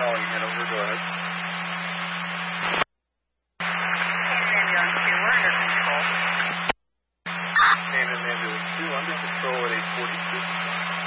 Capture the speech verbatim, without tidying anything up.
calling Hanover. Go ahead. Ambulance two, we're under control. Name and ambulance two, under control at eight forty-two.